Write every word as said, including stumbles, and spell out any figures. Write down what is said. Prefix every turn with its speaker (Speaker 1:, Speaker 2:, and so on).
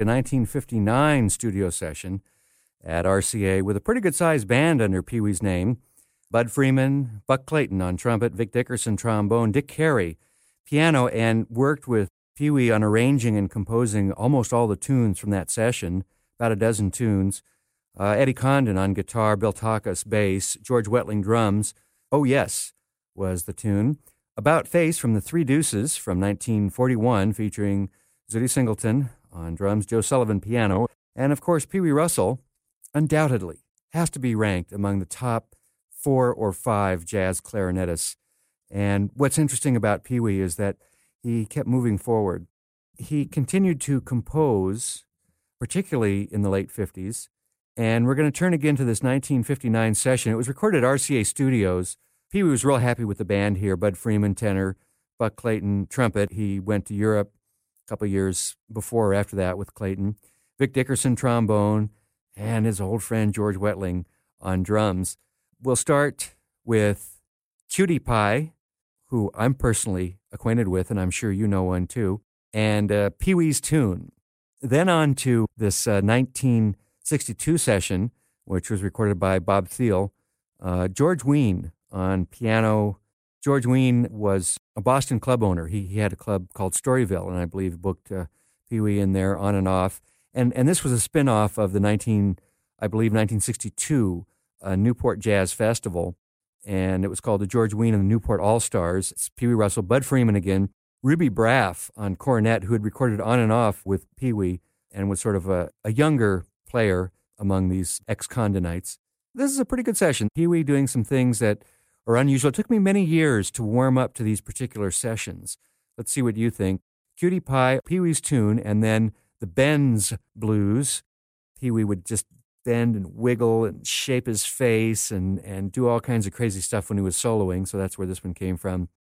Speaker 1: a nineteen fifty-nine studio session at R C A with a pretty good-sized band under Pee Wee's name. Bud Freeman, Buck Clayton on trumpet, Vic Dickerson trombone, Dick Carey piano, and worked with Pee Wee on arranging and composing almost all the tunes from that session, about a dozen tunes. Uh, Eddie Condon on guitar, Bill Takas bass, George Wetling drums. Oh Yes was the tune. About Face from the Three Deuces from nineteen forty-one, featuring Zutty Singleton on drums, Joe Sullivan piano, and of course Pee Wee Russell, undoubtedly, has to be ranked among the top four or five jazz clarinetists. And what's interesting about Pee Wee is that he kept moving forward. He continued to compose, particularly in the late fifties, and we're going to turn again to this nineteen fifty-nine session. It was recorded at R C A Studios. Pee Wee was real happy with the band here. Bud Freeman, tenor, Buck Clayton, trumpet. He went to Europe a couple years before or after that with Clayton. Vic Dickerson, trombone, and his old friend George Wetling on drums. We'll start with Cutie Pie, who I'm personally acquainted with, and I'm sure you know one too, and uh, Pee Wee's Tune. Then on to this uh, nineteen sixty-two session, which was recorded by Bob Thiele, uh, George Wein on piano. George Wein was a Boston club owner. He he had a club called Storyville, and I believe booked uh, Pee Wee in there on and off. And and this was a spin-off of the nineteen, I believe, nineteen sixty-two uh, Newport Jazz Festival, and it was called the George Wein and the Newport All-Stars. It's Pee Wee Russell, Bud Freeman again, Ruby Braff on cornet, who had recorded on and off with Pee Wee and was sort of a, a younger player among these ex-Condonites. This is a pretty good session. Pee Wee doing some things that are unusual. It took me many years to warm up to these particular sessions. Let's see what you think. Cutie Pie, Pee Wee's Tune, and then the Benz Blues. Pee Wee would just bend and wiggle and shape his face and, and do all kinds of crazy stuff when he was soloing, so that's where this one came from.